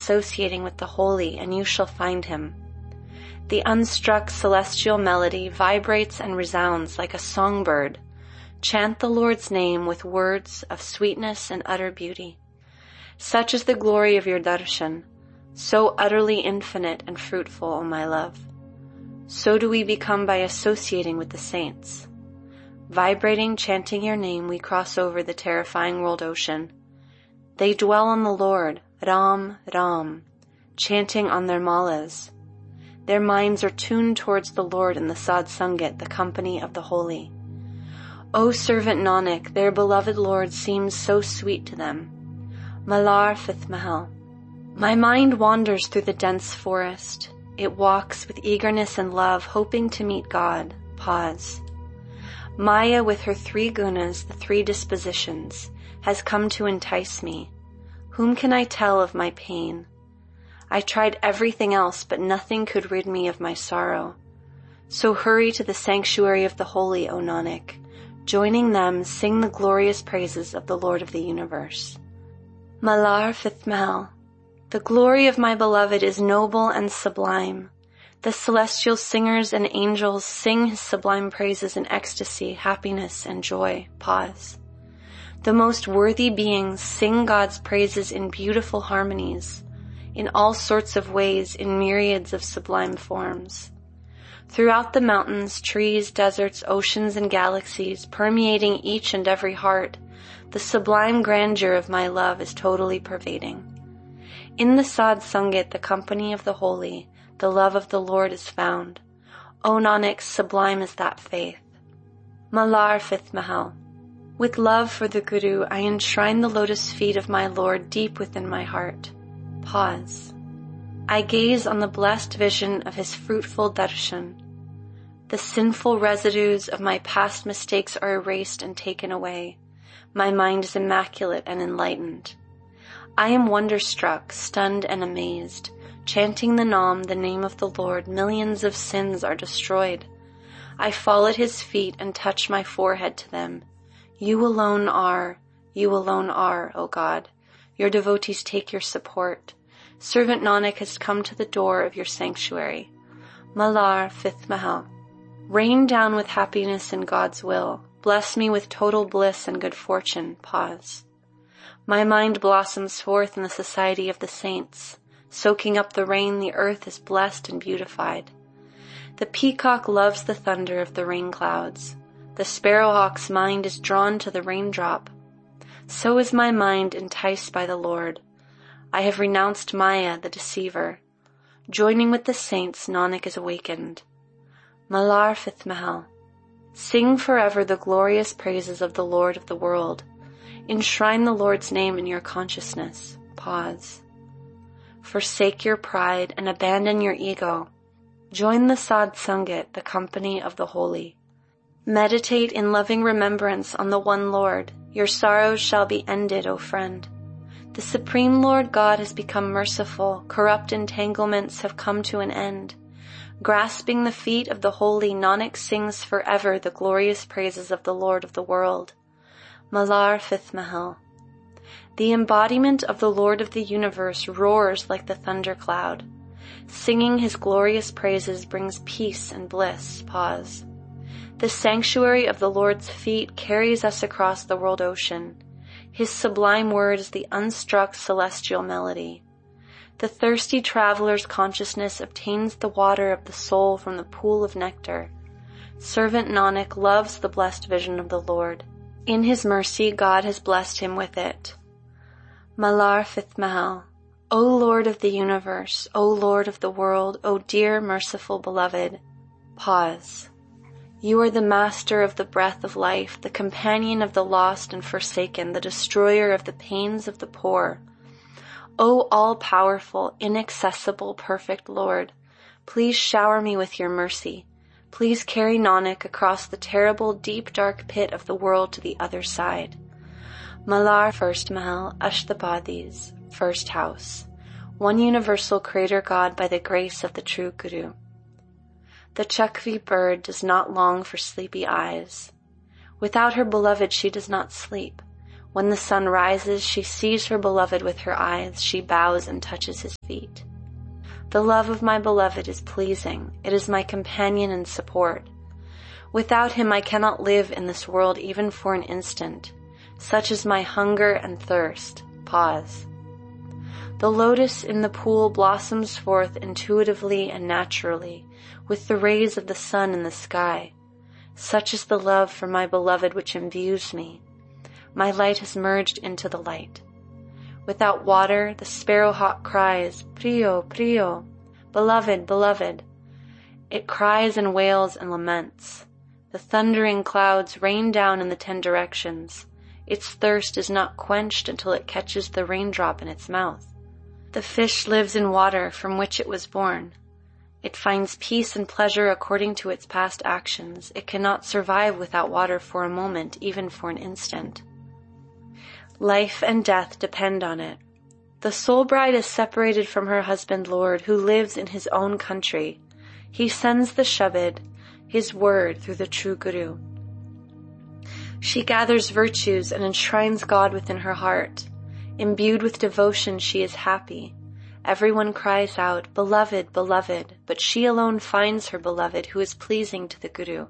associating with the holy, and you shall find him. The unstruck celestial melody vibrates and resounds like a songbird. Chant the Lord's name with words of sweetness and utter beauty. Such is the glory of your darshan, so utterly infinite and fruitful, O my love. So do we become by associating with the saints. Vibrating, chanting your name, we cross over the terrifying world ocean. They dwell on the Lord, Ram, Ram, chanting on their malas. Their minds are tuned towards the Lord in the Sad Sangat, the company of the holy. O servant Nanak, their beloved Lord seems so sweet to them. Malar Fifth Mahal. My mind wanders through the dense forest. It walks with eagerness and love, hoping to meet God. Pause. Maya, with her 3 gunas, the 3 dispositions, has come to entice me. Whom can I tell of my pain? I tried everything else, but nothing could rid me of my sorrow. So hurry to the sanctuary of the holy, O Nanak. Joining them, sing the glorious praises of the Lord of the universe. Malar Fifth Mahal. The glory of my beloved is noble and sublime. The celestial singers and angels sing his sublime praises in ecstasy, happiness, and joy. Pause. The most worthy beings sing God's praises in beautiful harmonies, in all sorts of ways, in myriads of sublime forms. Throughout the mountains, trees, deserts, oceans, and galaxies, permeating each and every heart, the sublime grandeur of my love is totally pervading. In the Sad Sangat, the company of the holy, the love of the Lord is found. O Nanak, sublime is that faith. Malar Fifth Mahal. With love for the Guru, I enshrine the lotus feet of my Lord deep within my heart. Pause. I gaze on the blessed vision of his fruitful darshan. The sinful residues of my past mistakes are erased and taken away. My mind is immaculate and enlightened. I am wonderstruck, stunned, and amazed. Chanting the Nam, the name of the Lord, millions of sins are destroyed. I fall at his feet and touch my forehead to them. You alone are, O God. Your devotees take your support. Servant Nanak has come to the door of your sanctuary. Malar Fifth Mahal. Rain down with happiness in God's will. Bless me with total bliss and good fortune. Pause. My mind blossoms forth in the society of the saints. Soaking up the rain, the earth is blessed and beautified. The peacock loves the thunder of the rain clouds. The sparrowhawk's mind is drawn to the raindrop. So is my mind enticed by the Lord. I have renounced Maya, the deceiver. Joining with the saints, Nanak is awakened. Malar Fifth Mahal. Sing forever the glorious praises of the Lord of the world. Enshrine the Lord's name in your consciousness. Pause. Forsake your pride and abandon your ego. Join the Sad Sangat, the company of the holy. Meditate in loving remembrance on the one Lord. Your sorrows shall be ended, O friend. The Supreme Lord God has become merciful. Corrupt entanglements have come to an end. Grasping the feet of the holy, Nanak sings forever the glorious praises of the Lord of the world. Malar Fifth Mahal. The embodiment of the Lord of the universe roars like the thundercloud. Singing his glorious praises brings peace and bliss. Pause. The sanctuary of the Lord's feet carries us across the world ocean. His sublime word is the unstruck celestial melody. The thirsty traveler's consciousness obtains the water of the soul from the pool of nectar. Servant Nanak loves the blessed vision of the Lord. In his mercy, God has blessed him with it. Malar Fifth Mahal. O Lord of the universe, O Lord of the world, O dear, merciful beloved. Pause. You are the master of the breath of life, the companion of the lost and forsaken, the destroyer of the pains of the poor. O all-powerful, inaccessible, perfect Lord, please shower me with your mercy. Please carry Nanak across the terrible, deep, dark pit of the world to the other side. Malar First Mahal, Ashtapadis, First House. One universal Creator God by the grace of the true Guru. The Chakvi bird does not long for sleepy eyes. Without her beloved she does not sleep. When the sun rises, she sees her beloved with her eyes. She bows and touches his feet. The love of my beloved is pleasing. It is my companion and support. Without him I cannot live in this world even for an instant. Such is my hunger and thirst. Pause. The lotus in the pool blossoms forth intuitively and naturally, with the rays of the sun in the sky. Such is the love for my beloved which imbues me. My light has merged into the light. Without water, the sparrowhawk cries, Prio, Prio, beloved, beloved. It cries and wails and laments. The thundering clouds rain down in the 10 directions. Its thirst is not quenched until it catches the raindrop in its mouth. The fish lives in water from which it was born. It finds peace and pleasure according to its past actions. It cannot survive without water for a moment, even for an instant. Life and death depend on it. The soul bride is separated from her husband Lord, who lives in his own country. He sends the Shabad, his word, through the true Guru. She gathers virtues and enshrines God within her heart. Imbued with devotion, she is happy. Everyone cries out, Beloved, beloved, but she alone finds her beloved who is pleasing to the Guru.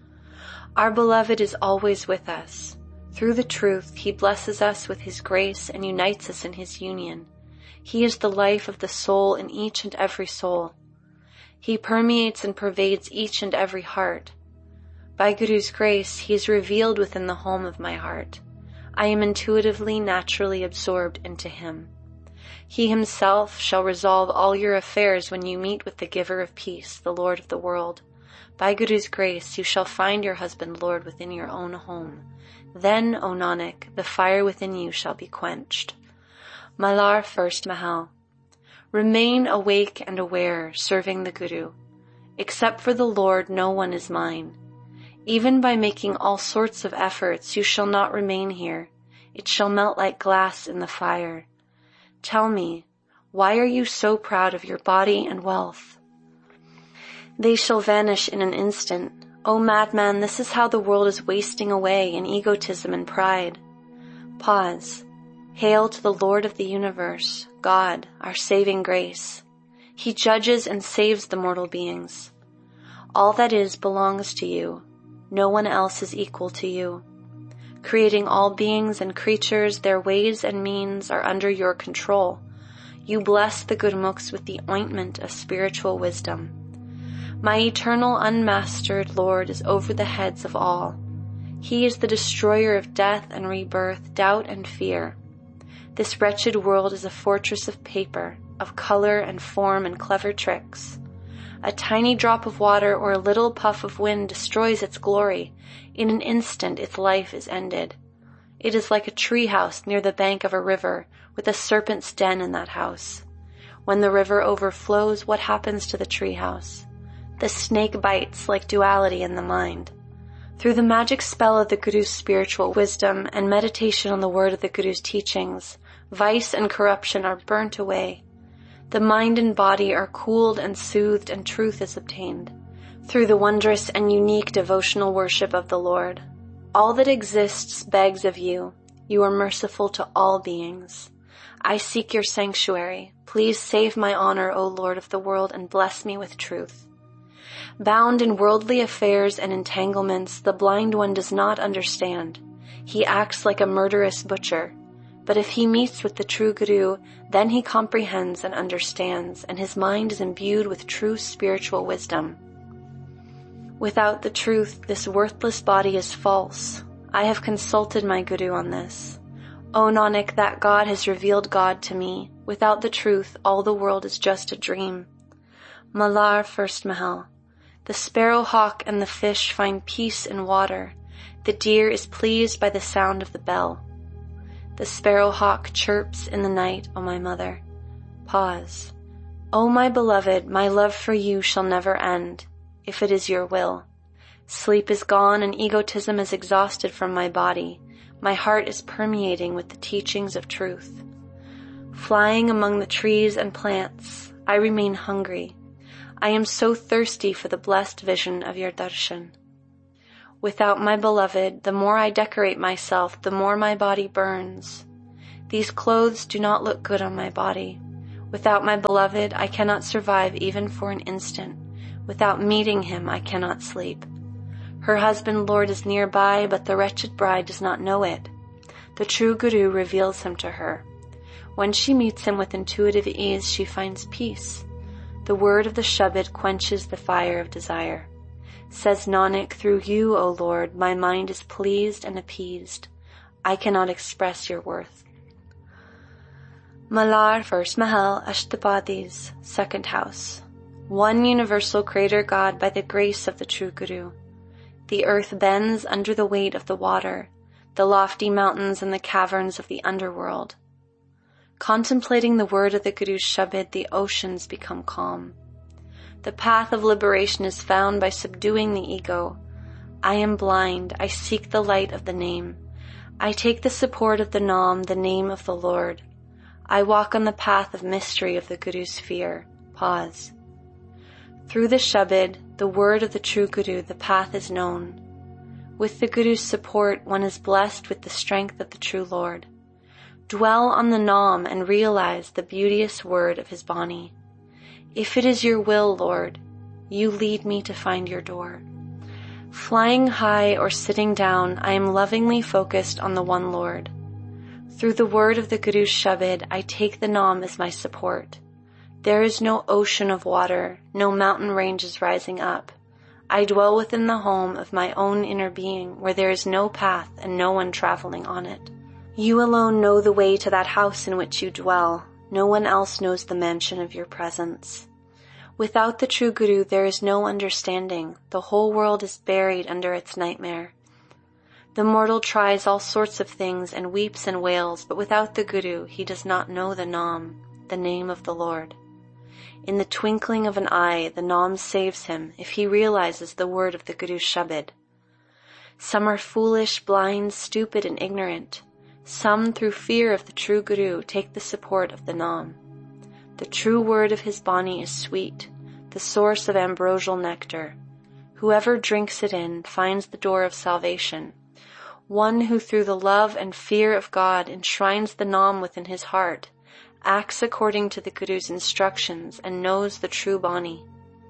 Our beloved is always with us. Through the truth, he blesses us with his grace and unites us in his union. He is the life of the soul in each and every soul. He permeates and pervades each and every heart. By Guru's grace, he is revealed within the home of my heart. I am intuitively, naturally absorbed into him. He himself shall resolve all your affairs when you meet with the giver of peace, the Lord of the world. By Guru's grace, you shall find your husband Lord within your own home. Then, O Nanak, the fire within you shall be quenched. Malar 1st Mahal. Remain awake and aware, serving the Guru. Except for the Lord, no one is mine. Even by making all sorts of efforts, you shall not remain here. It shall melt like glass in the fire. Tell me, why are you so proud of your body and wealth? They shall vanish in an instant. O madman, this is how the world is wasting away in egotism and pride. Pause. Hail to the Lord of the universe, God, our saving grace. He judges and saves the mortal beings. All that is belongs to you. No one else is equal to you. Creating all beings and creatures, their ways and means are under your control. You bless the Gurmukhs with the ointment of spiritual wisdom. My eternal unmastered Lord is over the heads of all. He is the destroyer of death and rebirth, doubt and fear. This wretched world is a fortress of paper, of color and form and clever tricks. A tiny drop of water or a little puff of wind destroys its glory. In an instant its life is ended. It is like a tree house near the bank of a river, with a serpent's den in that house. When the river overflows, what happens to the tree house? The snake bites like duality in the mind. Through the magic spell of the Guru's spiritual wisdom and meditation on the word of the Guru's teachings, vice and corruption are burnt away. The mind and body are cooled and soothed, and truth is obtained. Through the wondrous and unique devotional worship of the Lord, all that exists begs of you. You are merciful to all beings. I seek your sanctuary. Please save my honor, O Lord of the world, and bless me with truth. Bound in worldly affairs and entanglements, the blind one does not understand. He acts like a murderous butcher. But if he meets with the true Guru, then he comprehends and understands, and his mind is imbued with true spiritual wisdom. Without the truth, this worthless body is false. I have consulted my Guru on this. O Nanak, that God has revealed God to me. Without the truth, all the world is just a dream. Malar 1st Mahal. The sparrowhawk and the fish find peace in water. The deer is pleased by the sound of the bell. The sparrowhawk chirps in the night, O my mother. Pause. O my beloved, my love for you shall never end, if it is your will. Sleep is gone and egotism is exhausted from my body. My heart is permeating with the teachings of truth. Flying among the trees and plants, I remain hungry. I am so thirsty for the blessed vision of your darshan. Without my beloved, the more I decorate myself, the more my body burns. These clothes do not look good on my body. Without my beloved, I cannot survive even for an instant. Without meeting him, I cannot sleep. Her husband, Lord, is nearby, but the wretched bride does not know it. The true Guru reveals him to her. When she meets him with intuitive ease, she finds peace. The word of the Shabad quenches the fire of desire. Says Nanak, through you, O Lord, my mind is pleased and appeased. I cannot express your worth. Malar, first Mahal, Ashtapadis, second house. One universal greater God by the grace of the true Guru. The earth bends under the weight of the water, the lofty mountains and the caverns of the underworld. Contemplating the word of the Guru's Shabad, the oceans become calm. The path of liberation is found by subduing the ego. I am blind, I seek the light of the name. I take the support of the Nam, the name of the Lord. I walk on the path of mystery of the Guru's fear. Pause. Through the Shabad, the word of the true Guru, the path is known. With the Guru's support, one is blessed with the strength of the true Lord. Dwell on the Nam and realize the beauteous word of his Bani. If it is your will, Lord, you lead me to find your door. Flying high or sitting down, I am lovingly focused on the one Lord. Through the word of the Guru's Shabad, I take the Nam as my support. There is no ocean of water, no mountain ranges rising up. I dwell within the home of my own inner being, where there is no path and no one traveling on it. You alone know the way to that house in which you dwell. No one else knows the mansion of your presence. Without the true Guru, there is no understanding. The whole world is buried under its nightmare. The mortal tries all sorts of things and weeps and wails, but without the Guru, he does not know the Nam, the name of the Lord. In the twinkling of an eye, the Nam saves him if he realizes the word of the Guru's Shabad. Some are foolish, blind, stupid, and ignorant. Some, through fear of the true Guru, take the support of the Nam. The true word of his Bani is sweet, the source of ambrosial nectar. Whoever drinks it in finds the door of salvation. One who through the love and fear of God enshrines the Nam within his heart, acts according to the Guru's instructions and knows the true Bani.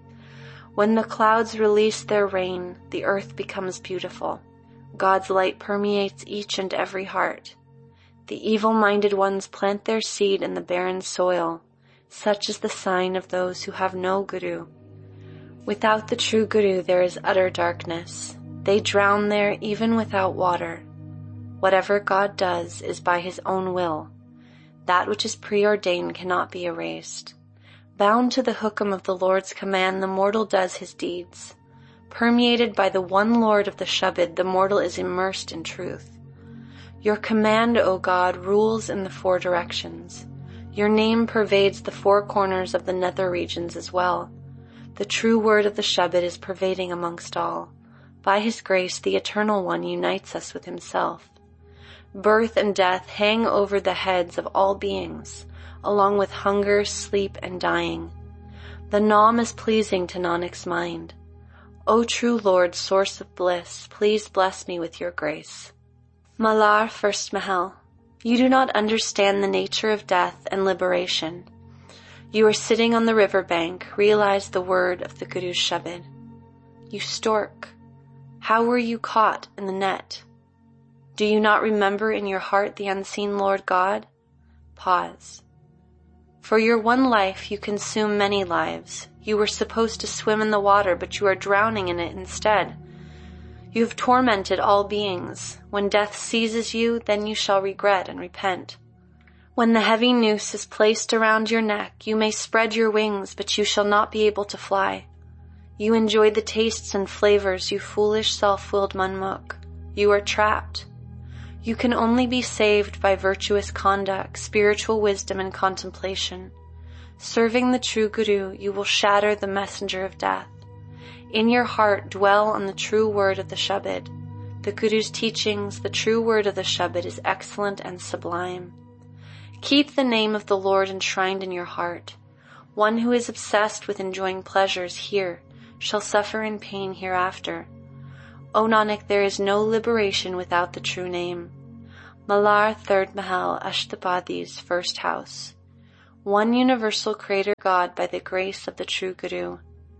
When the clouds release their rain, the earth becomes beautiful. God's light permeates each and every heart. The evil-minded ones plant their seed in the barren soil. Such is the sign of those who have no Guru. Without the true Guru, there is utter darkness. They drown there even without water. Whatever God does is by his own will. That which is preordained cannot be erased. Bound to the hukum of the Lord's command, the mortal does his deeds. Permeated by the one Lord of the Shabad, the mortal is immersed in truth. Your command, O God, rules in the four directions. Your name pervades the four corners of the nether regions as well. The true word of the Shabad is pervading amongst all. By his grace, the Eternal One unites us with himself. Birth and death hang over the heads of all beings, along with hunger, sleep, and dying. The Nam is pleasing to Nanak's mind. O true Lord, source of bliss, please bless me with your grace. Malar, first Mahal. You do not understand the nature of death and liberation. You are sitting on the river bank, realize the word of the Guru's Shabad. You stork, how were you caught in the net? Do you not remember in your heart the unseen Lord God? Pause. For your one life you consume many lives. You were supposed to swim in the water, but you are drowning in it instead. You have tormented all beings. When death seizes you, then you shall regret and repent. When the heavy noose is placed around your neck, you may spread your wings, but you shall not be able to fly. You enjoy the tastes and flavors, you foolish self-willed manmuk. You are trapped. You can only be saved by virtuous conduct, spiritual wisdom, and contemplation. Serving the true Guru, you will shatter the messenger of death. In your heart, dwell on the true word of the Shabad. The Guru's teachings, the true word of the Shabad is excellent and sublime. Keep the name of the Lord enshrined in your heart. One who is obsessed with enjoying pleasures here shall suffer in pain hereafter. O Nanak, there is no liberation without the true name. Malar, 3rd Mahal, Ashtapadi's first house. One universal Creator God by the grace of the true Guru.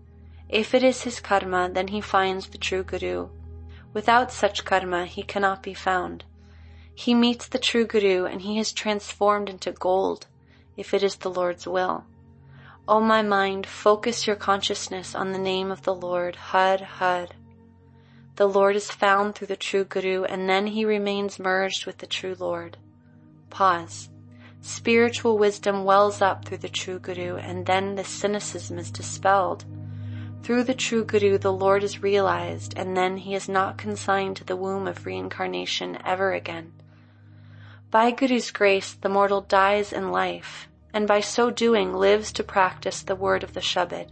If it is his karma, then he finds the true Guru. Without such karma, he cannot be found. He meets the true Guru and he is transformed into gold, if it is the Lord's will. O my mind, focus your consciousness on the name of the Lord, Har Har. The Lord is found through the true Guru, and then he remains merged with the true Lord. Pause. Spiritual wisdom wells up through the true Guru, and then the cynicism is dispelled. Through the true Guru, the Lord is realized, and then he is not consigned to the womb of reincarnation ever again. By Guru's grace, the mortal dies in life, and by so doing lives to practice the word of the Shabad.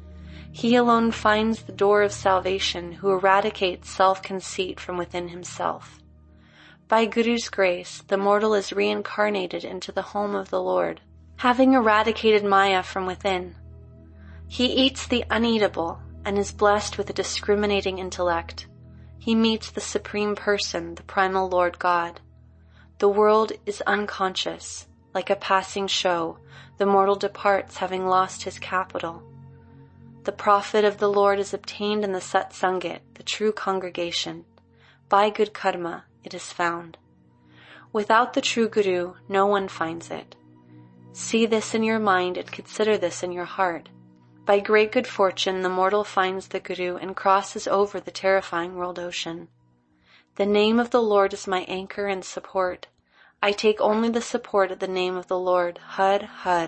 He alone finds the door of salvation who eradicates self-conceit from within himself. By Guru's grace, the mortal is reincarnated into the home of the Lord, having eradicated Maya from within. He eats the uneatable and is blessed with a discriminating intellect. He meets the Supreme Person, the Primal Lord God. The world is unconscious. Like a passing show, the mortal departs having lost his capital. The profit of the Lord is obtained in the Satsangit, the true congregation. By good karma, it is found. Without the true Guru, no one finds it. See this in your mind and consider this in your heart. By great good fortune, the mortal finds the Guru and crosses over the terrifying world ocean. The name of the Lord is my anchor and support. I take only the support of the name of the Lord, Har Har.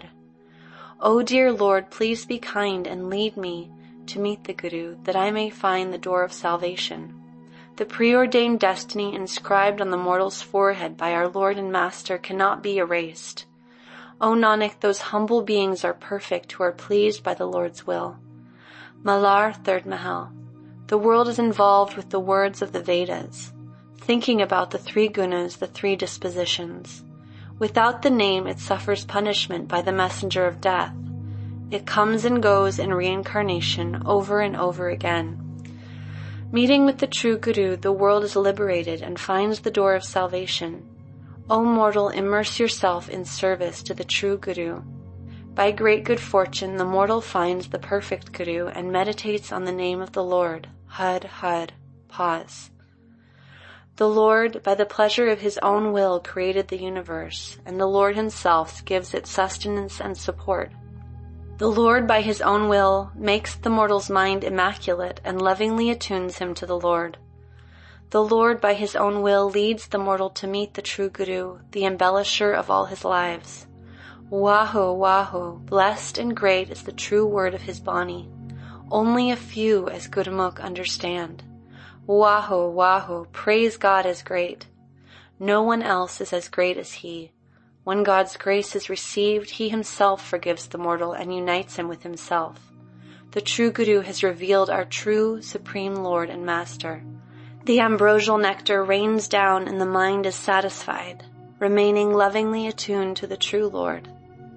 O dear Lord, please be kind and lead me to meet the Guru, that I may find the door of salvation. The preordained destiny inscribed on the mortal's forehead by our Lord and Master cannot be erased. O Nanak, those humble beings are perfect who are pleased by the Lord's will. Malar, 3rd Mahal. The world is involved with the words of the Vedas, thinking about the 3 gunas, the 3 dispositions. Without the name, it suffers punishment by the messenger of death. It comes and goes in reincarnation over and over again. Meeting with the true Guru, the world is liberated and finds the door of salvation. O mortal, immerse yourself in service to the true Guru. By great good fortune, the mortal finds the perfect Guru and meditates on the name of the Lord, Har Har. Pause. The Lord, by the pleasure of his own will, created the universe, and the Lord himself gives it sustenance and support. The Lord, by his own will, makes the mortal's mind immaculate and lovingly attunes him to the Lord. The Lord, by his own will, leads the mortal to meet the true Guru, the embellisher of all his lives. Waho, Waho, blessed and great is the true word of his Bani. Only a few as Gurmukh understand. Waho, Waho, praise God as great. No one else is as great as he. When God's grace is received, he himself forgives the mortal and unites him with himself. The true Guru has revealed our true, supreme Lord and Master. The ambrosial nectar rains down and the mind is satisfied, remaining lovingly attuned to the true Lord.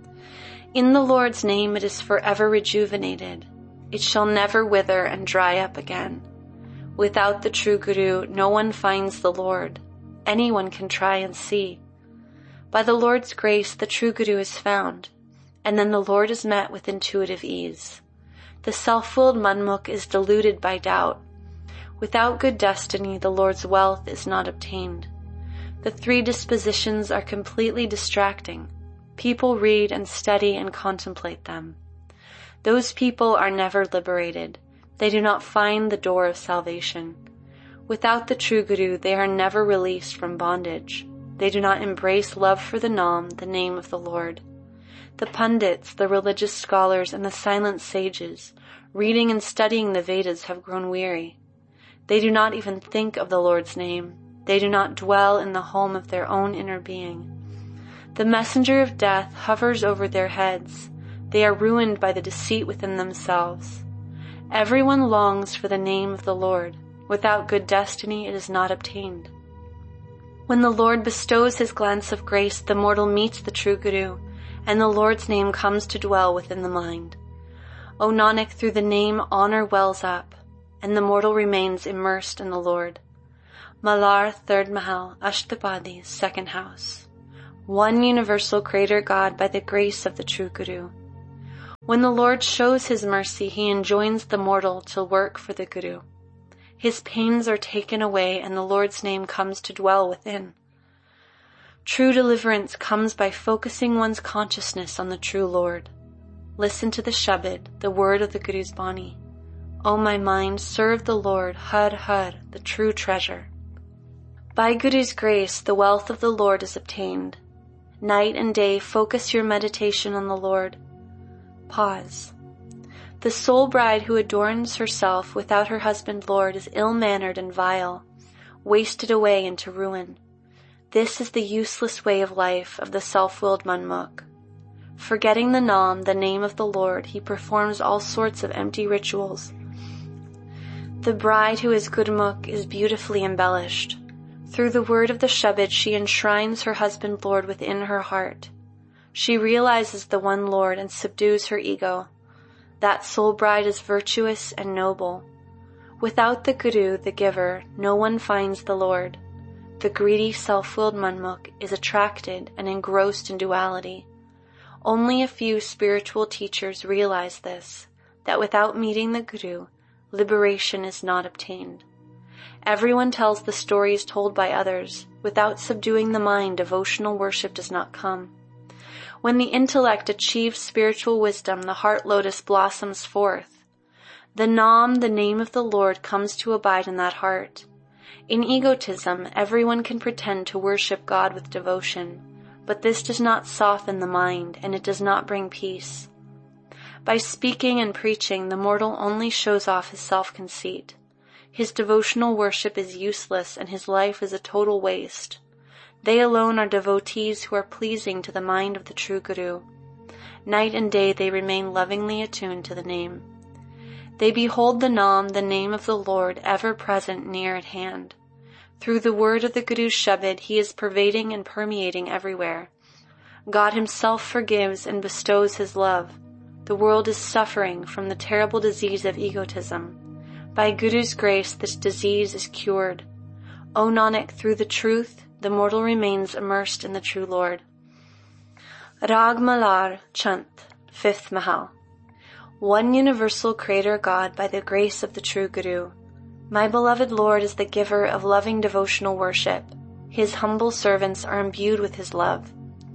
In the Lord's name it is forever rejuvenated. It shall never wither and dry up again. Without the true Guru, no one finds the Lord. Anyone can try and see. By the Lord's grace, the true Guru is found, and then the Lord is met with intuitive ease. The self-willed Manmukh is deluded by doubt. Without good destiny, the Lord's wealth is not obtained. The 3 dispositions are completely distracting. People read and study and contemplate them. Those people are never liberated. They do not find the door of salvation. Without the true Guru, they are never released from bondage. They do not embrace love for the Nam, the name of the Lord. The Pandits, the religious scholars, and the silent sages, reading and studying the Vedas, have grown weary. They do not even think of the Lord's name. They do not dwell in the home of their own inner being. The messenger of death hovers over their heads. They are ruined by the deceit within themselves. Everyone longs for the name of the Lord. Without good destiny, it is not obtained. When the Lord bestows his glance of grace, the mortal meets the true Guru, and the Lord's name comes to dwell within the mind. O Nanak, through the name honor wells up. and the mortal remains immersed in the Lord. Malar, 3rd Mahal, Ashtapadi, 2nd house. One universal Creator God by the grace of the true Guru. When the Lord shows his mercy, he enjoins the mortal to work for the Guru. His pains are taken away and the Lord's name comes to dwell within. True deliverance comes by focusing one's consciousness on the true Lord. Listen to the Shabad, the word of the Guru's Bani. O my mind, serve the Lord, Har Har, the true treasure. By Guru's grace, the wealth of the Lord is obtained. Night and day, focus your meditation on the Lord. Pause. The soul bride who adorns herself without her husband Lord is ill-mannered and vile, wasted away into ruin. This is the useless way of life of the self-willed Manmukh. Forgetting the Naam, the name of the Lord, he performs all sorts of empty rituals. The bride who is Gurmukh is beautifully embellished. Through the word of the Shabad, she enshrines her husband Lord within her heart. She realizes the one Lord and subdues her ego. That soul bride is virtuous and noble. Without the Guru, the giver, no one finds the Lord. The greedy, self-willed Manmukh is attracted and engrossed in duality. Only a few spiritual teachers realize this, that without meeting the Guru, liberation is not obtained. Everyone tells the stories told by others. Without subduing the mind, devotional worship does not come. When the intellect achieves spiritual wisdom, the heart lotus blossoms forth. The Naam, the name of the Lord, comes to abide in that heart. In egotism, everyone can pretend to worship God with devotion, but this does not soften the mind, and it does not bring peace. By speaking and preaching, the mortal only shows off his self-conceit. His devotional worship is useless, and his life is a total waste. They alone are devotees who are pleasing to the mind of the true Guru. Night and day they remain lovingly attuned to the name. They behold the Naam, the name of the Lord, ever present near at hand. Through the word of the Guru's Shabad, he is pervading and permeating everywhere. God himself forgives and bestows his love. The world is suffering from the terrible disease of egotism. By Guru's grace, this disease is cured. O Nanak, through the truth, the mortal remains immersed in the true Lord. Rag Malar Chant, 5th Mahal. One universal Creator God by the grace of the true Guru. My beloved Lord is the giver of loving devotional worship. His humble servants are imbued with his love.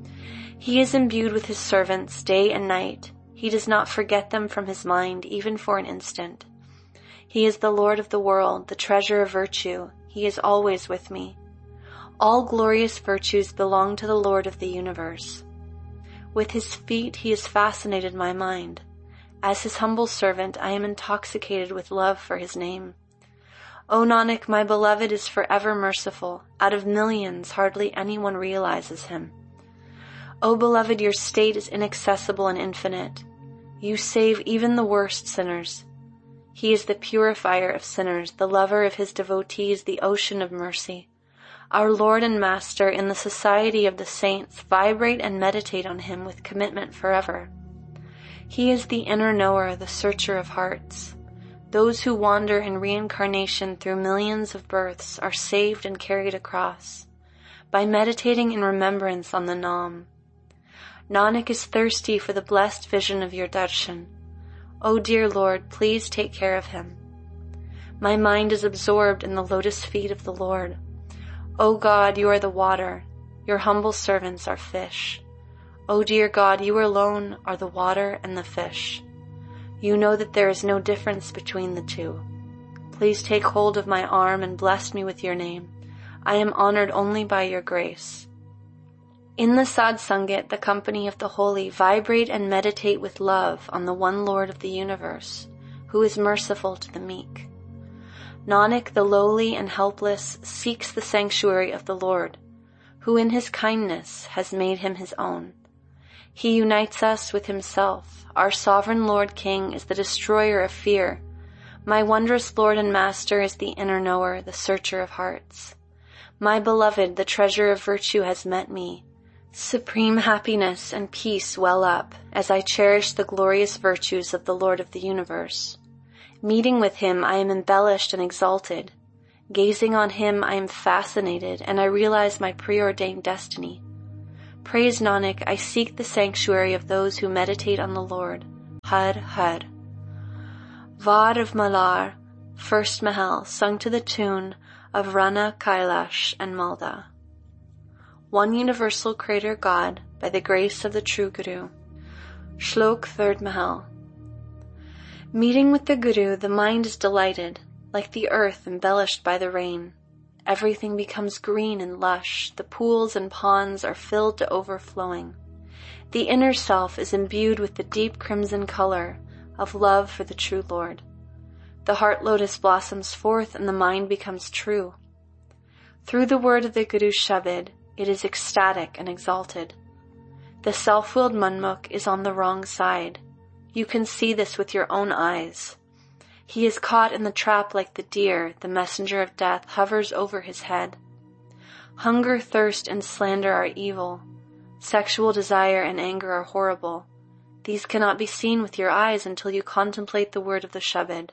He is imbued with his servants day and night. He does not forget them from his mind, even for an instant. He is the Lord of the world, the treasure of virtue. He is always with me. All glorious virtues belong to the Lord of the universe. With his feet he has fascinated my mind. As his humble servant, I am intoxicated with love for his name. O Nanak, my beloved is forever merciful. Out of millions, hardly anyone realizes him. O beloved, your state is inaccessible and infinite. You save even the worst sinners. He is the purifier of sinners, the lover of his devotees, the ocean of mercy. Our Lord and Master, in the society of the saints, vibrate and meditate on him with commitment forever. He is the inner knower, the searcher of hearts. Those who wander in reincarnation through millions of births are saved and carried across by meditating in remembrance on the Naam. Nanak is thirsty for the blessed vision of your darshan. O dear Lord, please take care of him. My mind is absorbed in the lotus feet of the Lord. O God, you are the water. Your humble servants are fish. O dear God, you alone are the water and the fish. You know that there is no difference between the two. Please take hold of my arm and bless me with your name. I am honored only by your grace. In the Sad Sangat, the company of the holy, vibrate and meditate with love on the one Lord of the universe, who is merciful to the meek. Nanak, the lowly and helpless, seeks the sanctuary of the Lord, who in his kindness has made him his own. He unites us with himself. Our sovereign Lord King is the destroyer of fear. My wondrous Lord and Master is the inner knower, the searcher of hearts. My beloved, the treasure of virtue, has met me. Supreme happiness and peace well up as I cherish the glorious virtues of the Lord of the universe. Meeting with him, I am embellished and exalted. Gazing on him, I am fascinated, and I realize my preordained destiny. Praise Nanak, I seek the sanctuary of those who meditate on the Lord. Har Har. Var of Malar, First Mahal, sung to the tune of Rana, Kailash, and Malda. One universal creator God, by the grace of the true Guru. Shlok Third Mahal. Meeting with the Guru, the mind is delighted, like the earth embellished by the rain. Everything becomes green and lush, the pools and ponds are filled to overflowing. The inner self is imbued with the deep crimson color of love for the true Lord. The heart lotus blossoms forth and the mind becomes true. Through the word of the Guru's Shabad, it is ecstatic and exalted. The self-willed Manmukh is on the wrong side. You can see this with your own eyes. He is caught in the trap like the deer, the messenger of death hovers over his head. Hunger, thirst, and slander are evil. Sexual desire and anger are horrible. These cannot be seen with your eyes until you contemplate the word of the Shabad.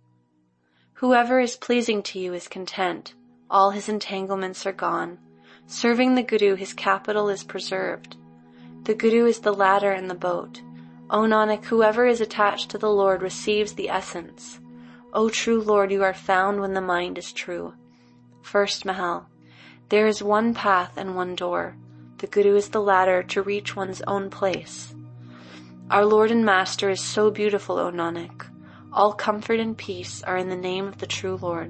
Whoever is pleasing to you is content. All his entanglements are gone. Serving the Guru, his capital is preserved. The Guru is the ladder and the boat. O Nanak, whoever is attached to the Lord receives the essence. O true Lord, you are found when the mind is true. First Mahal. There is one path and one door. The Guru is the ladder to reach one's own place. Our Lord and Master is so beautiful, O Nanak. All comfort and peace are in the name of the true Lord.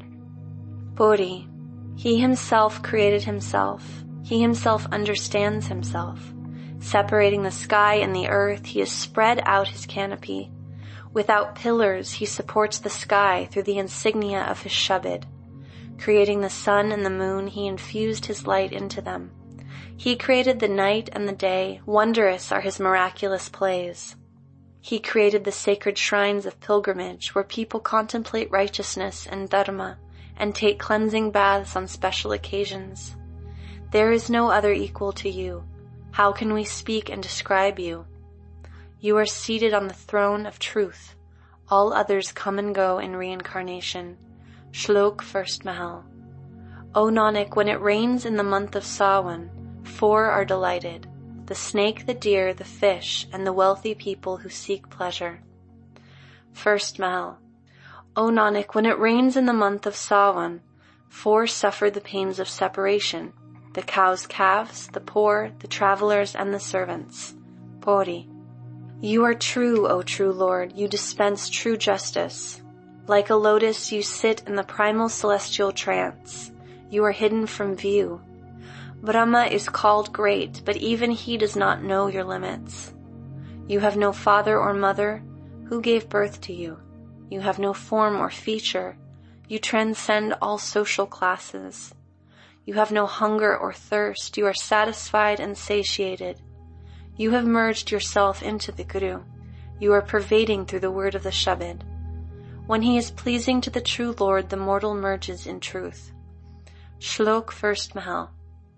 Bodhi. He himself created himself. He himself understands himself. Separating the sky and the earth, he has spread out his canopy. Without pillars, he supports the sky through the insignia of his Shabad. Creating the sun and the moon, he infused his light into them. He created the night and the day. Wondrous are his miraculous plays. He created the sacred shrines of pilgrimage where people contemplate righteousness and dharma and take cleansing baths on special occasions. There is no other equal to you. How can we speak and describe you? You are seated on the throne of truth. All others come and go in reincarnation. Shlok First Mahal. O Nanak, when it rains in the month of Sawan, 4 are delighted: the snake, the deer, the fish, and the wealthy people who seek pleasure. First Mahal. O Nanak, when it rains in the month of Sawan, 4 suffer the pains of separation: the cow's calves, the poor, the travelers, and the servants. Pori. You are true, O true Lord, you dispense true justice. Like a lotus, you sit in the primal celestial trance. You are hidden from view. Brahma is called great, but even he does not know your limits. You have no father or mother. Who gave birth to you? You have no form or feature. You transcend all social classes. You have no hunger or thirst. You are satisfied and satiated. You have merged yourself into the Guru. You are pervading through the word of the Shabad. When he is pleasing to the true Lord, the mortal merges in truth. Shlok First Mahal.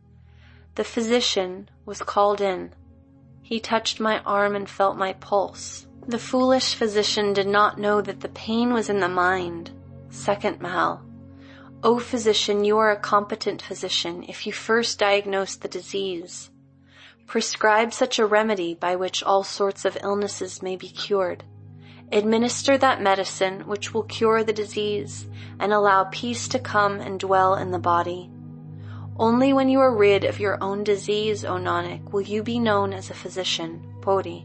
The physician was called in. He touched my arm and felt my pulse. The foolish physician did not know that the pain was in the mind. Second Mahal. O physician, you are a competent physician if you first diagnose the disease. Prescribe such a remedy by which all sorts of illnesses may be cured. Administer that medicine which will cure the disease and allow peace to come and dwell in the body. Only when you are rid of your own disease, O Nanak, will you be known as a physician. Pori.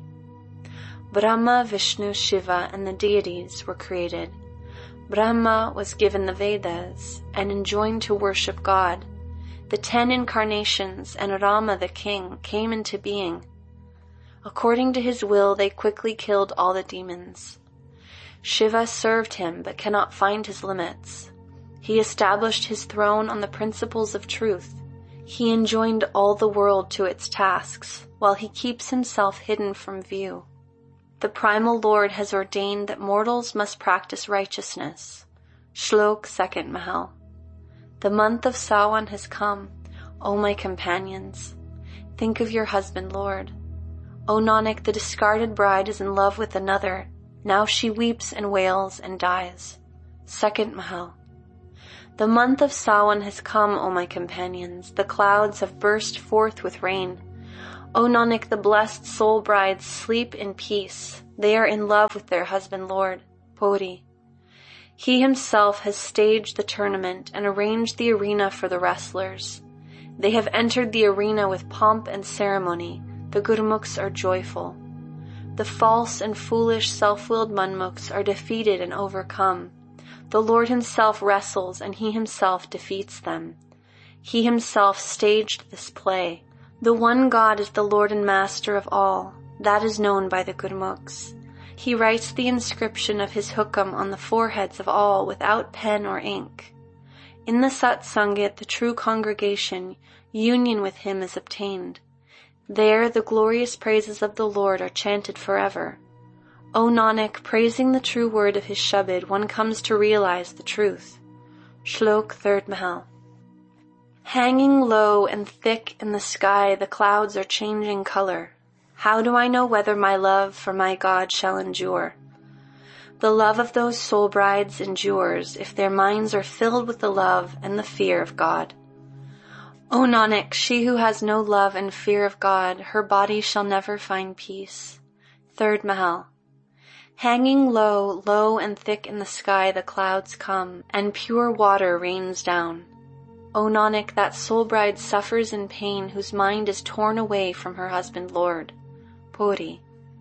Brahma, Vishnu, Shiva, and the deities were created. Brahma was given the Vedas and enjoined to worship God. The 10 incarnations and Rama the king came into being. According to his will, they quickly killed all the demons. Shiva served him but cannot find his limits. He established his throne on the principles of truth. He enjoined all the world to its tasks, while he keeps himself hidden from view. The primal Lord has ordained that mortals must practice righteousness. Shlok Second Mahal. The month of Sawan has come. O my companions, think of your husband, Lord. O Nanak, the discarded bride is in love with another. Now she weeps and wails and dies. Second Mahal. The month of Sawan has come, O my companions. The clouds have burst forth with rain. O Nanak, the blessed soul brides sleep in peace. They are in love with their husband Lord, Puri. He himself has staged the tournament and arranged the arena for the wrestlers. They have entered the arena with pomp and ceremony. The Gurmukhs are joyful. The false and foolish self-willed Manmukhs are defeated and overcome. The Lord himself wrestles and he himself defeats them. He himself staged this play. The one God is the Lord and Master of all. That is known by the Gurmukhs. He writes the inscription of his hukam on the foreheads of all without pen or ink. In the Satsangit, the true congregation, union with him is obtained. There the glorious praises of the Lord are chanted forever. O Nanak, praising the true word of his Shabad, one comes to realize the truth. Shlok 3rd Mahal. Hanging low and thick in the sky, the clouds are changing color. How do I know whether my love for my God shall endure? The love of those soul brides endures if their minds are filled with the love and the fear of God. O Nanak, she who has no love and fear of God, her body shall never find peace. 3rd Mahal. Hanging low, low and thick in the sky the clouds come, and pure water rains down. O Nanak, that soul bride suffers in pain whose mind is torn away from her husband Lord, Puri.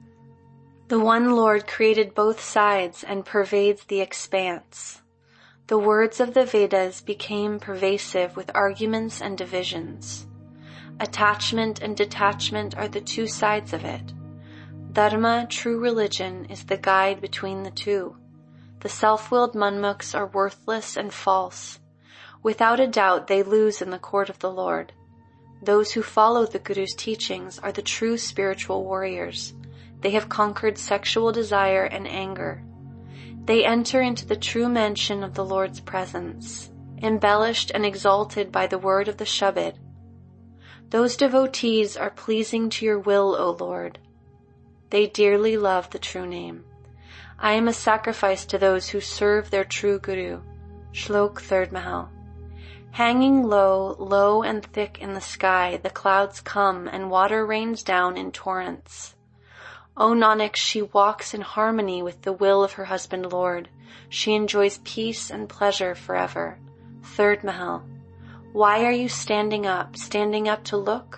The one Lord created both sides and pervades the expanse. The words of the Vedas became pervasive with arguments and divisions. Attachment and detachment are the two sides of it. Dharma, true religion, is the guide between the two. The self-willed Manmukhs are worthless and false. Without a doubt, they lose in the court of the Lord. Those who follow the Guru's teachings are the true spiritual warriors. They have conquered sexual desire and anger. They enter into the true mansion of the Lord's presence, embellished and exalted by the word of the Shabad. Those devotees are pleasing to your will, O Lord. They dearly love the true name. I am a sacrifice to those who serve their true Guru. Shlok 3rd Mahal. Hanging low, low and thick in the sky, the clouds come and water rains down in torrents. O Nanak, she walks in harmony with the will of her husband Lord. She enjoys peace and pleasure forever. 3rd Mahal. Why are you standing up to look?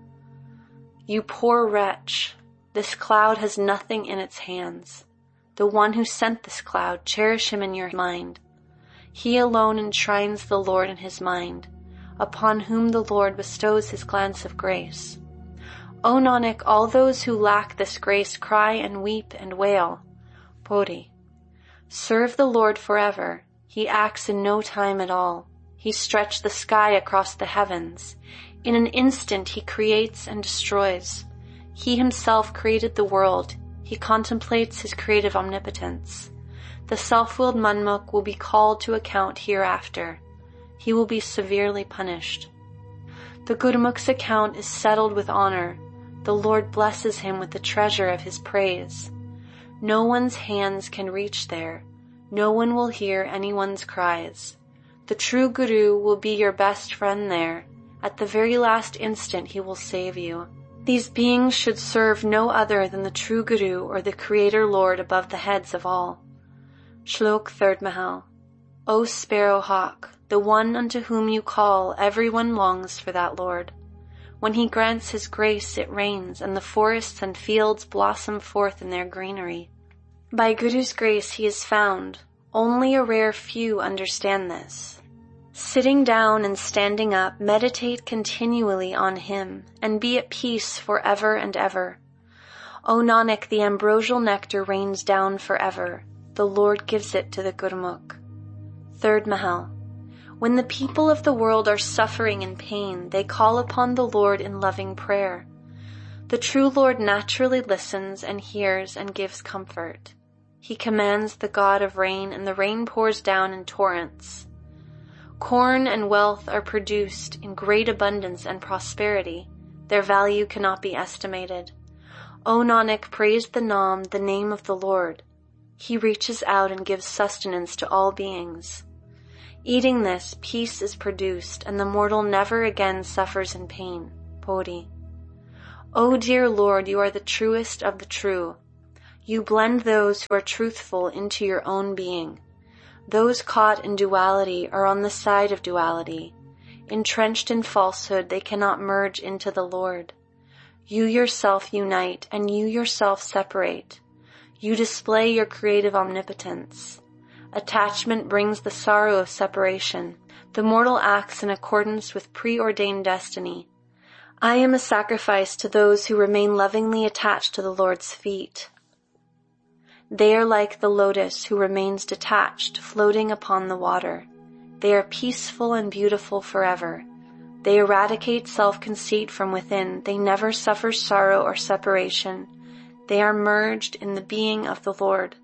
You poor wretch, this cloud has nothing in its hands. The one who sent this cloud, cherish him in your mind. He alone enshrines the Lord in his mind, upon whom the Lord bestows his glance of grace. O Nanak, all those who lack this grace cry and weep and wail. Puri. Serve the Lord forever. He acts in no time at all. He stretched the sky across the heavens. In an instant he creates and destroys. He himself created the world. He contemplates his creative omnipotence. The self-willed Manmukh will be called to account hereafter. He will be severely punished. The Gurmukh's account is settled with honor. The Lord blesses him with the treasure of his praise. No one's hands can reach there. No one will hear anyone's cries. The true Guru will be your best friend there. At the very last instant he will save you. These beings should serve no other than the true Guru or the Creator Lord above the heads of all. Shlok 3rd Mahal. O sparrow hawk, the one unto whom you call, everyone longs for that Lord. When he grants his grace, it rains, and the forests and fields blossom forth in their greenery. By Guru's grace he is found. Only a rare few understand this. Sitting down and standing up, meditate continually on him, and be at peace forever and ever. O Nanak, the ambrosial nectar rains down forever. The Lord gives it to the Gurmukh. 3rd Mahal. When the people of the world are suffering in pain, they call upon the Lord in loving prayer. The true Lord naturally listens and hears and gives comfort. He commands the God of rain, and the rain pours down in torrents. Corn and wealth are produced in great abundance and prosperity. Their value cannot be estimated. O Nanak, praise the Naam, the name of the Lord. He reaches out and gives sustenance to all beings. Eating this, peace is produced, and the mortal never again suffers in pain. Bodhi. O dear Lord, you are the truest of the true. You blend those who are truthful into your own being. Those caught in duality are on the side of duality. Entrenched in falsehood, they cannot merge into the Lord. You yourself unite, and you yourself separate. You display your creative omnipotence. Attachment brings the sorrow of separation. The mortal acts in accordance with preordained destiny. I am a sacrifice to those who remain lovingly attached to the Lord's feet. They are like the lotus who remains detached, floating upon the water. They are peaceful and beautiful forever. They eradicate self-conceit from within. They never suffer sorrow or separation. They are merged in the being of the Lord.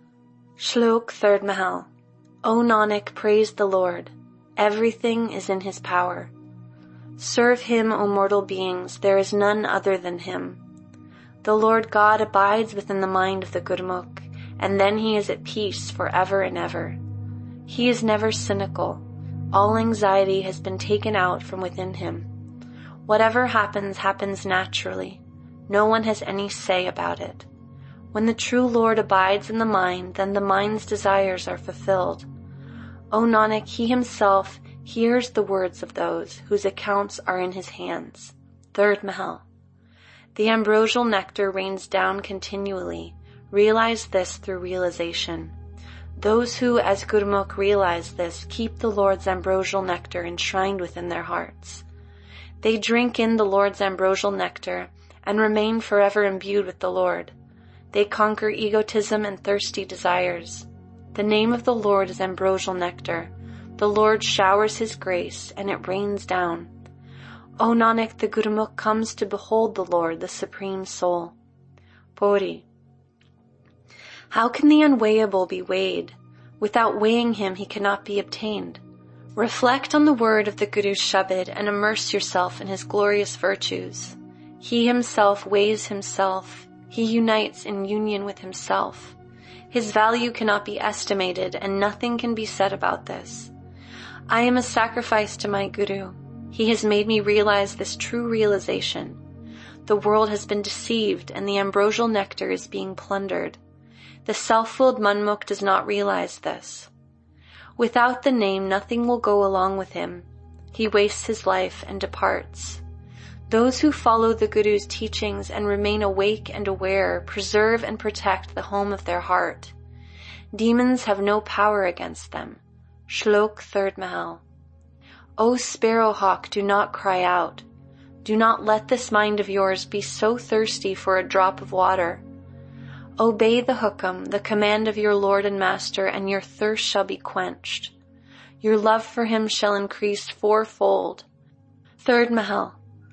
Shlok 3rd Mahal. O Nanak, praise the Lord. Everything is in his power. Serve him, O mortal beings. There is none other than him. The Lord God abides within the mind of the Gurmukh, and then he is at peace forever and ever. He is never cynical. All anxiety has been taken out from within him. Whatever happens, happens naturally. No one has any say about it. When the true Lord abides in the mind, then the mind's desires are fulfilled. O Nanak, he himself hears the words of those whose accounts are in his hands. 3rd Mahal. The ambrosial nectar rains down continually. Realize this through realization. Those who, as Gurmukh, realize this, keep the Lord's ambrosial nectar enshrined within their hearts. They drink in the Lord's ambrosial nectar and remain forever imbued with the Lord. They conquer egotism and thirsty desires. The name of the Lord is ambrosial nectar. The Lord showers his grace, and it rains down. O Nanak, the Gurmukh comes to behold the Lord, the Supreme Soul. Bodhi. How can the unweighable be weighed? Without weighing him, he cannot be obtained. Reflect on the word of the Guru's Shabad and immerse yourself in his glorious virtues. He himself weighs himself. He unites in union with himself. His value cannot be estimated, and nothing can be said about this. I am a sacrifice to my Guru. He has made me realize this true realization. The world has been deceived, and the ambrosial nectar is being plundered. The self-willed Manmukh does not realize this. Without the name, nothing will go along with him. He wastes his life and departs. Those who follow the Guru's teachings and remain awake and aware preserve and protect the home of their heart. Demons have no power against them. Shlok 3rd Mahal. O sparrowhawk, do not cry out. Do not let this mind of yours be so thirsty for a drop of water. Obey the hukam, the command of your Lord and Master, and your thirst shall be quenched. Your love for him shall increase fourfold. 3rd Mahal.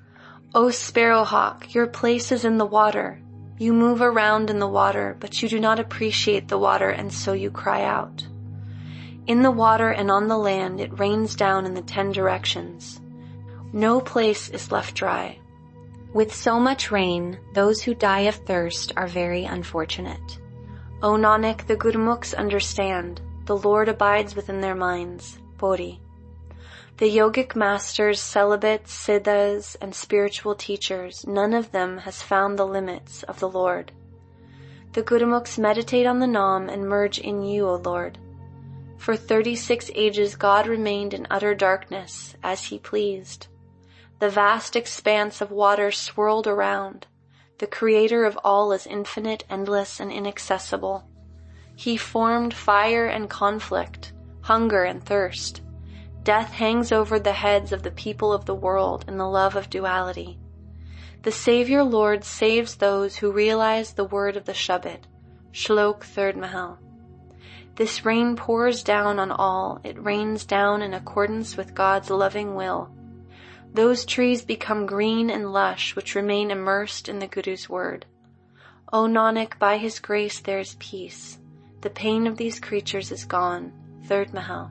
O sparrowhawk, your place is in the water. You move around in the water, but you do not appreciate the water, and so you cry out. In the water and on the land it rains down in the 10 directions. No place is left dry. With so much rain, those who die of thirst are very unfortunate. O Nanak, the Gurmukhs understand. The Lord abides within their minds. Bodhi. The yogic masters, celibates, siddhas, and spiritual teachers, none of them has found the limits of the Lord. The Gurmukhs meditate on the Nam and merge in you, O Lord. For 36 ages God remained in utter darkness, as he pleased. The vast expanse of water swirled around. The Creator of all is infinite, endless, and inaccessible. He formed fire and conflict, hunger and thirst. Death hangs over the heads of the people of the world in the love of duality. The Savior Lord saves those who realize the word of the Shabad. Shlok 3rd Mahal. This rain pours down on all. It rains down in accordance with God's loving will. Those trees become green and lush which remain immersed in the Guru's word. O Nanak, by his grace there is peace. The pain of these creatures is gone. 3rd Mahal.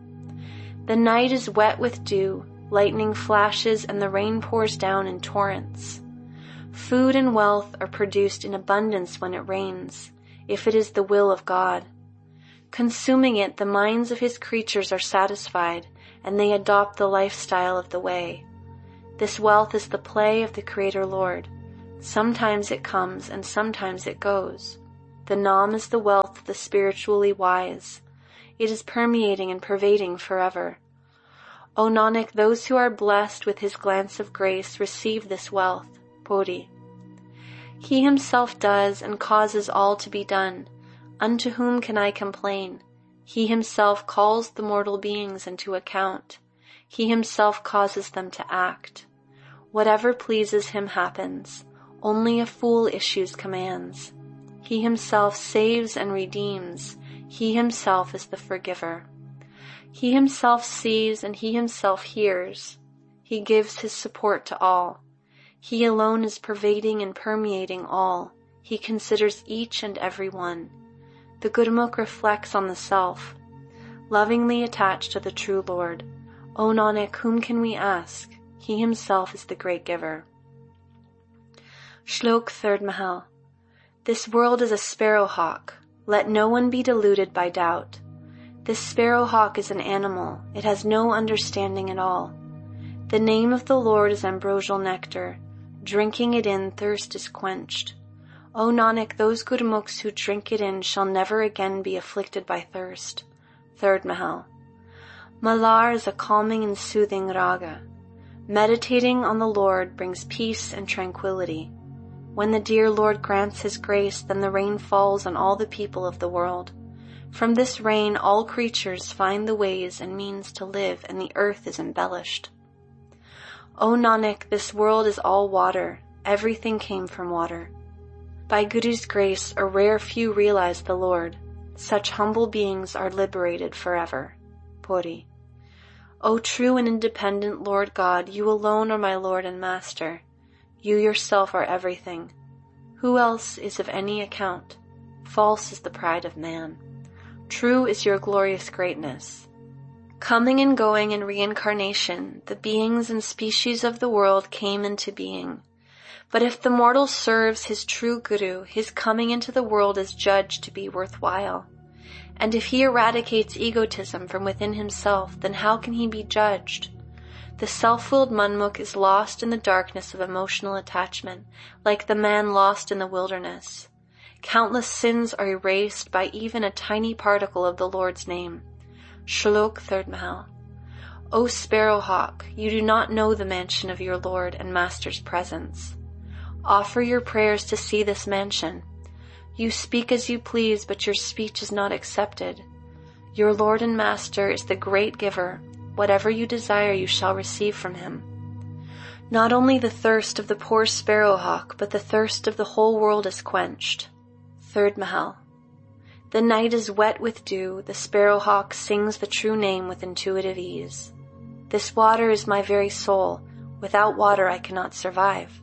The night is wet with dew, lightning flashes, and the rain pours down in torrents. Food and wealth are produced in abundance when it rains. if it is the will of God. Consuming it, the minds of his creatures are satisfied, and they adopt the lifestyle of the way. This wealth is the play of the Creator Lord. Sometimes it comes and sometimes it goes. The Nam is the wealth of the spiritually wise. It is permeating and pervading forever. O Nanak, those who are blessed with his glance of grace receive this wealth, Bodhi. He himself does and causes all to be done. Unto whom can I complain? He himself calls the mortal beings into account. He himself causes them to act. Whatever pleases him happens. Only a fool issues commands. He himself saves and redeems. He himself is the forgiver. He himself sees and he himself hears. He gives his support to all. He alone is pervading and permeating all. He considers each and every one. The Gurmukh reflects on the self, lovingly attached to the true Lord. O Nanak, whom can we ask? He himself is the great giver. Shlok 3rd Mahal. This world is a sparrowhawk. Let no one be deluded by doubt. This sparrowhawk is an animal. It has no understanding at all. The name of the Lord is ambrosial nectar. Drinking it in, thirst is quenched. O Nanak, those Gurmukhs who drink it in shall never again be afflicted by thirst. 3rd Mahal. Malar is a calming and soothing raga. Meditating on the Lord brings peace and tranquility. When the dear Lord grants his grace, then the rain falls on all the people of the world. From this rain all creatures find the ways and means to live, and the earth is embellished. O Nanak, this world is all water. Everything came from water. By Guru's grace, a rare few realize the Lord. Such humble beings are liberated forever. Puri. O true and independent Lord God, you alone are my Lord and Master. You yourself are everything. Who else is of any account? False is the pride of man. True is your glorious greatness. Coming and going in reincarnation, the beings and species of the world came into being. But if the mortal serves his true Guru, his coming into the world is judged to be worthwhile. And if he eradicates egotism from within himself, then how can he be judged? The self-willed Manmukh is lost in the darkness of emotional attachment, like the man lost in the wilderness. Countless sins are erased by even a tiny particle of the Lord's name. Shlok 3rd Mahal. O sparrowhawk, you do not know the mansion of your Lord and Master's presence. Offer your prayers to see this mansion. You speak as you please, but your speech is not accepted. Your Lord and Master is the great giver. Whatever you desire you shall receive from him. Not only the thirst of the poor sparrowhawk, but the thirst of the whole world is quenched. 3rd Mahal. The night is wet with dew, the sparrowhawk sings the true name with intuitive ease. This water is my very soul. Without water I cannot survive.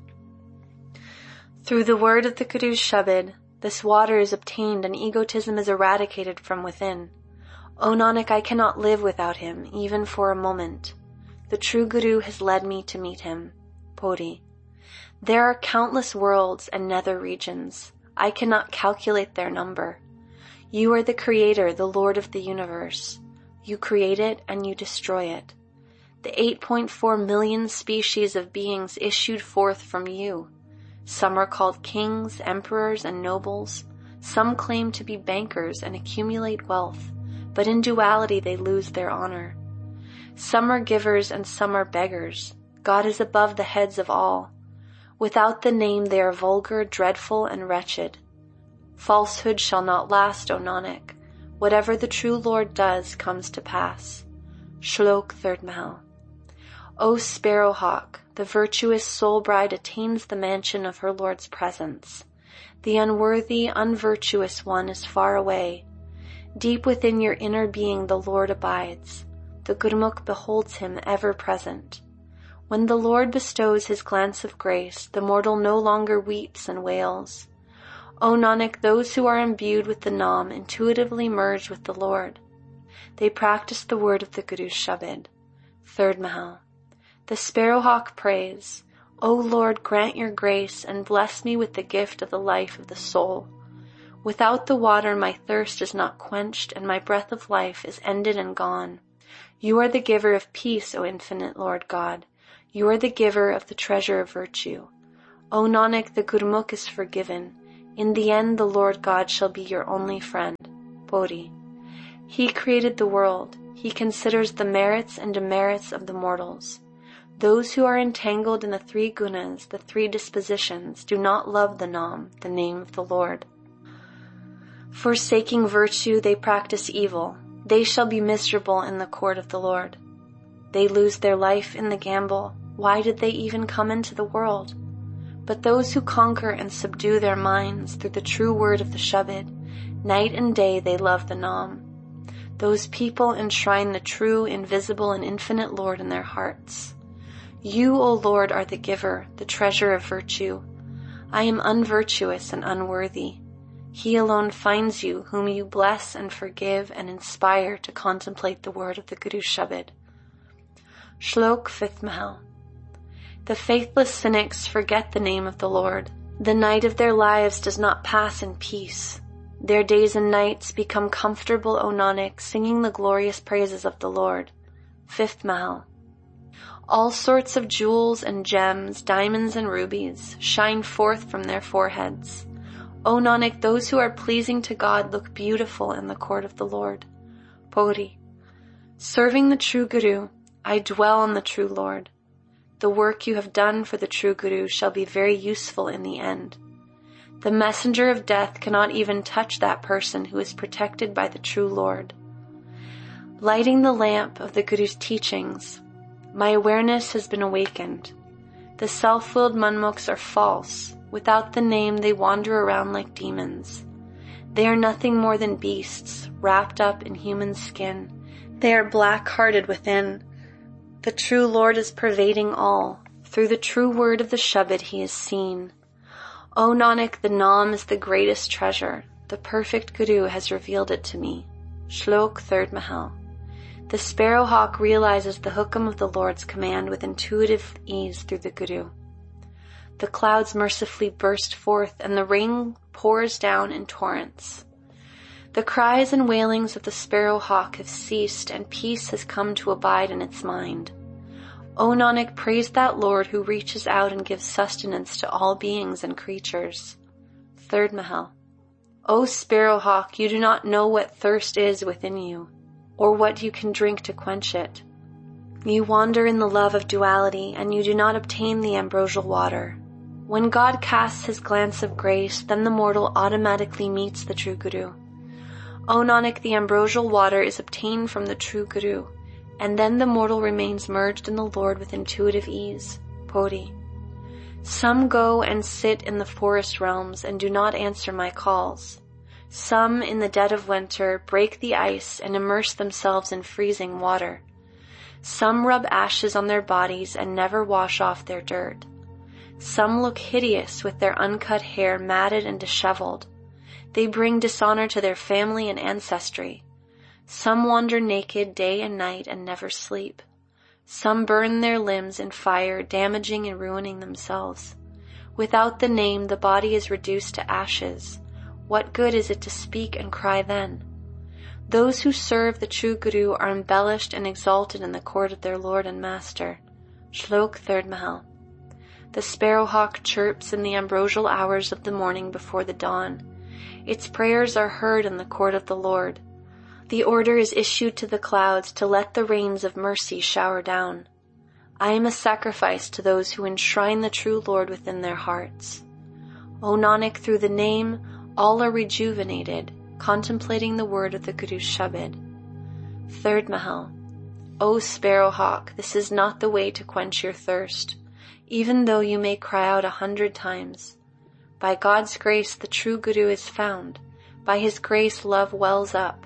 Through the word of the Guru's Shabad, this water is obtained and egotism is eradicated from within. O Nanak, I cannot live without him, even for a moment. The true Guru has led me to meet him. Puri. There are countless worlds and nether regions. I cannot calculate their number. You are the Creator, the Lord of the universe. You create it and you destroy it. The 8.4 million species of beings issued forth from you. Some are called kings, emperors, and nobles. Some claim to be bankers and accumulate wealth, but in duality they lose their honor. Some are givers and some are beggars. God is above the heads of all. Without the name they are vulgar, dreadful, and wretched. Falsehood shall not last, O Nanak. Whatever the true Lord does comes to pass. Shlok 3rd Mahal. O sparrowhawk, the virtuous soul bride attains the mansion of her Lord's presence. The unworthy, unvirtuous one is far away. Deep within your inner being the Lord abides. The Gurmukh beholds him ever present. When the Lord bestows his glance of grace, the mortal no longer weeps and wails. O Nanak, those who are imbued with the Nam intuitively merge with the Lord. They practice the word of the Guru's Shabad. 3rd Mahal. The sparrowhawk prays, O Lord, grant your grace and bless me with the gift of the life of the soul. Without the water my thirst is not quenched, and my breath of life is ended and gone. You are the giver of peace, O infinite Lord God. You are the giver of the treasure of virtue. O Nanak, the Gurmukh is forgiven. In the end the Lord God shall be your only friend. Bodhi. He created the world. He considers the merits and demerits of the mortals. Those who are entangled in the three gunas, the three dispositions, do not love the Nam, the name of the Lord. Forsaking virtue, they practice evil. They shall be miserable in the court of the Lord. They lose their life in the gamble. Why did they even come into the world? But those who conquer and subdue their minds through the true word of the Shabad, night and day they love the Nam. Those people enshrine the true, invisible, and infinite Lord in their hearts. You, O Lord, are the giver, the treasure of virtue. I am unvirtuous and unworthy. He alone finds you, whom you bless and forgive and inspire to contemplate the word of the Guru Shabad. Shlok 5th Mahal. The faithless cynics forget the name of the Lord. The night of their lives does not pass in peace. Their days and nights become comfortable, O Nanak, singing the glorious praises of the Lord. 5th Mahal. All sorts of jewels and gems, diamonds and rubies, shine forth from their foreheads. O Nanak, those who are pleasing to God look beautiful in the court of the Lord. Puri. Serving the true Guru, I dwell on the true Lord. The work you have done for the true Guru shall be very useful in the end. The messenger of death cannot even touch that person who is protected by the true Lord. Lighting the lamp of the Guru's teachings, my awareness has been awakened. The self-willed manmukhs are false. Without the name, they wander around like demons. They are nothing more than beasts, wrapped up in human skin. They are black-hearted within. The true Lord is pervading all. Through the true word of the Shabad he is seen. O Nanak, the Nam is the greatest treasure. The perfect Guru has revealed it to me. Shlok 3rd Mahal. The sparrowhawk realizes the hukam of the Lord's command with intuitive ease through the Guru. The clouds mercifully burst forth, and the rain pours down in torrents. The cries and wailings of the sparrowhawk have ceased, and peace has come to abide in its mind. O Nanak, praise that Lord who reaches out and gives sustenance to all beings and creatures. 3rd Mahal. O sparrowhawk, you do not know what thirst is within you, or what you can drink to quench it. You wander in the love of duality, and you do not obtain the ambrosial water. When God casts his glance of grace, then the mortal automatically meets the true Guru. O Nanak, the ambrosial water is obtained from the true Guru, and then the mortal remains merged in the Lord with intuitive ease. Puri. Some go and sit in the forest realms and do not answer my calls. Some, in the dead of winter, break the ice and immerse themselves in freezing water. Some rub ashes on their bodies and never wash off their dirt. Some look hideous with their uncut hair matted and disheveled. They bring dishonor to their family and ancestry. Some wander naked day and night and never sleep. Some burn their limbs in fire, damaging and ruining themselves. Without the name, the body is reduced to ashes. What good is it to speak and cry then? Those who serve the true Guru are embellished and exalted in the court of their Lord and Master. Shlok 3rd Mahal. The sparrowhawk chirps in the ambrosial hours of the morning before the dawn. Its prayers are heard in the court of the Lord. The order is issued to the clouds to let the rains of mercy shower down. I am a sacrifice to those who enshrine the true Lord within their hearts. O Nanak, through the name, all are rejuvenated, contemplating the word of the Guru's Shabad. 3rd Mahal. O sparrowhawk, this is not the way to quench your thirst, even though you may cry out 100 times. By God's grace the true Guru is found. By his grace love wells up.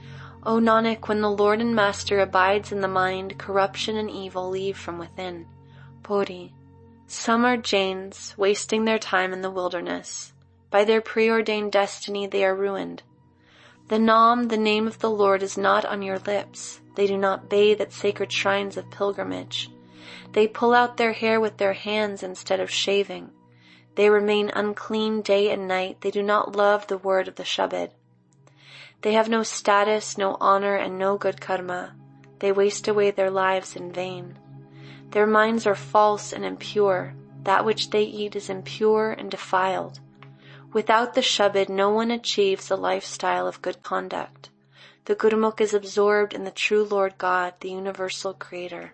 O Nanak, when the Lord and Master abides in the mind, corruption and evil leave from within. Puri. Some are Jains, wasting their time in the wilderness. By their preordained destiny they are ruined. The Nam, the name of the Lord, is not on your lips. They do not bathe at sacred shrines of pilgrimage. They pull out their hair with their hands instead of shaving. They remain unclean day and night. They do not love the word of the Shabad. They have no status, no honor, and no good karma. They waste away their lives in vain. Their minds are false and impure. That which they eat is impure and defiled. Without the Shabad, no one achieves a lifestyle of good conduct. The Gurmukh is absorbed in the true Lord God, the universal creator.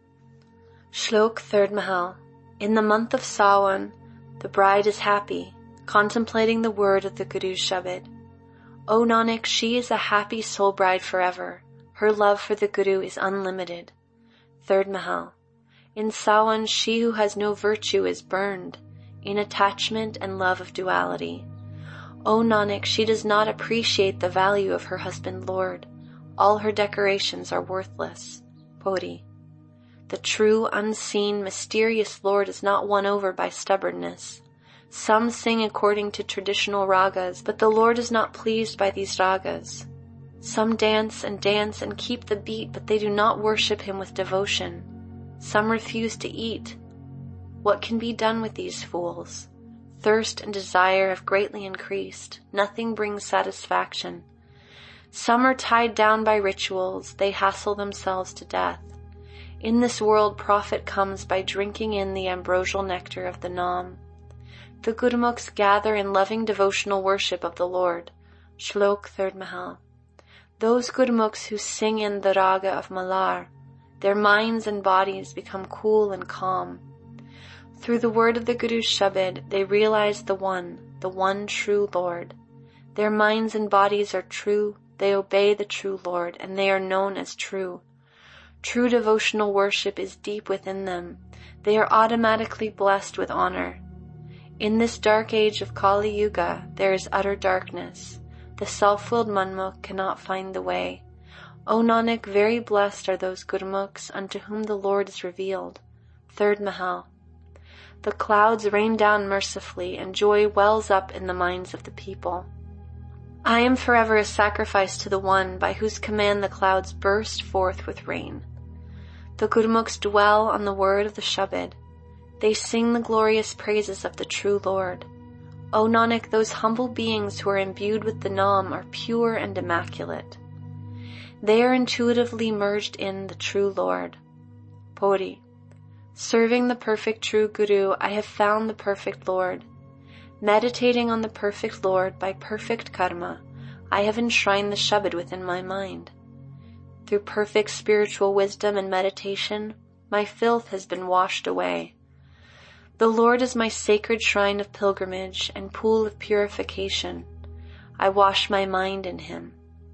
Shlok 3rd Mahal. In the month of Sawan, the bride is happy, contemplating the word of the Guru's Shabad. O Nanak, she is a happy soul bride forever. Her love for the Guru is unlimited. 3rd Mahal. In Sawan, she who has no virtue is burned, in attachment and love of duality. O Nanak, she does not appreciate the value of her husband Lord. All her decorations are worthless. Poti. The true, unseen, mysterious Lord is not won over by stubbornness. Some sing according to traditional ragas, but the Lord is not pleased by these ragas. Some dance and keep the beat, but they do not worship him with devotion. Some refuse to eat. What can be done with these fools? Thirst and desire have greatly increased. Nothing brings satisfaction. Some are tied down by rituals. They hassle themselves to death. In this world, profit comes by drinking in the ambrosial nectar of the Nam. The Gurmukhs gather in loving devotional worship of the Lord. Shlok 3rd Mahal. Those Gurmukhs who sing in the raga of Malar, their minds and bodies become cool and calm. Through the word of the Guru's Shabad, they realize the one true Lord. Their minds and bodies are true, they obey the true Lord, and they are known as true. True devotional worship is deep within them. They are automatically blessed with honor. In this dark age of Kali Yuga, there is utter darkness. The self-willed Manmukh cannot find the way. O Nanak, very blessed are those Gurmukhs unto whom the Lord is revealed. 3rd Mahal. The clouds rain down mercifully, and joy wells up in the minds of the people. I am forever a sacrifice to the one by whose command the clouds burst forth with rain. The Gurmukhs dwell on the word of the Shabad. They sing the glorious praises of the true Lord. O Nanak, those humble beings who are imbued with the Nam are pure and immaculate. They are intuitively merged in the true Lord. Poti. Serving the perfect true Guru, I have found the perfect Lord. Meditating on the perfect Lord by perfect karma, I have enshrined the Shabad within my mind. Through perfect spiritual wisdom and meditation, my filth has been washed away. The Lord is my sacred shrine of pilgrimage and pool of purification. I wash my mind in him.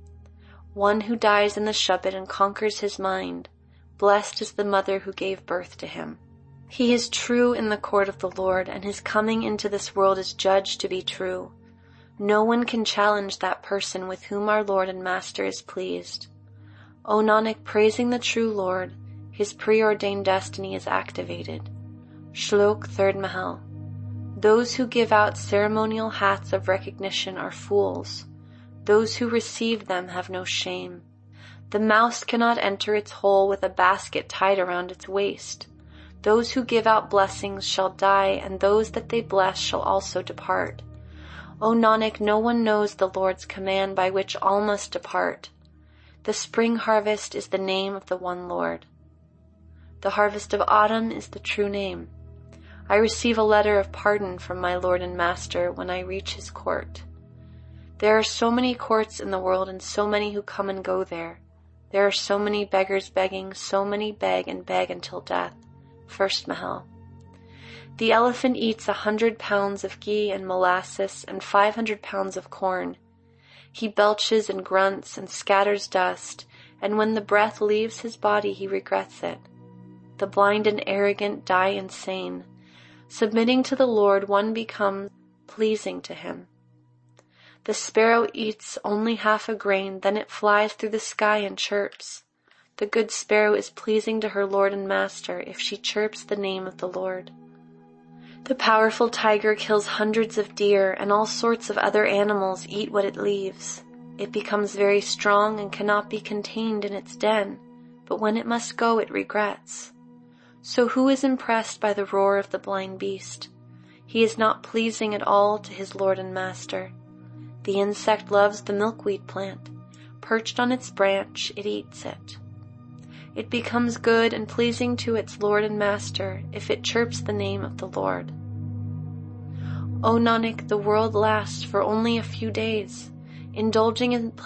One who dies in the Shabad and conquers his mind, blessed is the mother who gave birth to him. He is true in the court of the Lord, and his coming into this world is judged to be true. No one can challenge that person with whom our Lord and Master is pleased. O Nanak, praising the true Lord, his preordained destiny is activated. Shlok 3rd Mahal. Those who give out ceremonial hats of recognition are fools. Those who receive them have no shame. The mouse cannot enter its hole with a basket tied around its waist. Those who give out blessings shall die, and those that they bless shall also depart. O Nanak, no one knows the Lord's command by which all must depart. The spring harvest is the name of the one Lord. The harvest of autumn is the true name. I receive a letter of pardon from my Lord and Master when I reach his court. There are so many courts in the world and so many who come and go there. There are so many beggars begging, so many beg and beg until death. 1st Mahal. The elephant eats 100 pounds of ghee and molasses and 500 pounds of corn. He belches and grunts and scatters dust, and when the breath leaves his body he regrets it. The blind and arrogant die insane. Submitting to the Lord, one becomes pleasing to him. The sparrow eats only half a grain, then it flies through the sky and chirps. The good sparrow is pleasing to her Lord and Master if she chirps the name of the Lord. The powerful tiger kills hundreds of deer, and all sorts of other animals eat what it leaves. It becomes very strong and cannot be contained in its den, but when it must go it regrets. So who is impressed by the roar of the blind beast? He is not pleasing at all to his lord and master. The insect loves the milkweed plant. Perched on its branch, it eats it. It becomes good and pleasing to its lord and master if it chirps the name of the Lord. O Nanak, the world lasts for only a few days. Indulging in